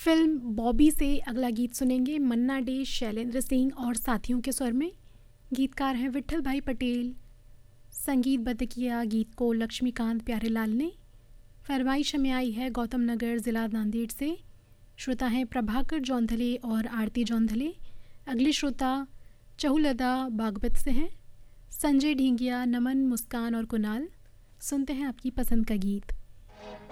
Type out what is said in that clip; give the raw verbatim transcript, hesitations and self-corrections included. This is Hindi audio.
फिल्म बॉबी से अगला गीत सुनेंगे मन्ना डे, शैलेंद्र सिंह और साथियों के स्वर में। गीतकार हैं विट्ठल भाई पटेल। संगीतबद्ध किया गीत को लक्ष्मीकांत प्यारेलाल ने। फरमाइश में आई है गौतम नगर ज़िला नांदेड़ से। श्रोता हैं प्रभाकर जौंधले और आरती जौंधले। अगले श्रोता चहुलदा बागबत से हैं। संजय ढींगिया, नमन, मुस्कान और कुणाल। सुनते हैं आपकी पसंद का गीत।